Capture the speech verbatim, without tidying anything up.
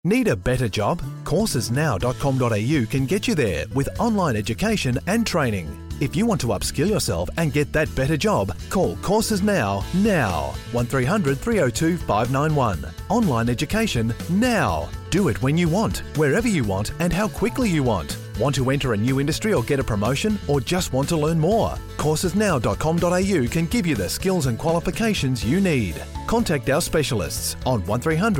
Need a better job? courses now dot com dot a u can get you there with online education and training. If you want to upskill yourself and get that better job, call Courses Now, now. one three hundred, three oh two, five nine one. Online education now. Do it when you want, wherever you want and how quickly you want. Want to enter a new industry or get a promotion, or just want to learn more? courses now dot com dot a u can give you the skills and qualifications you need. Contact our specialists on one three hundred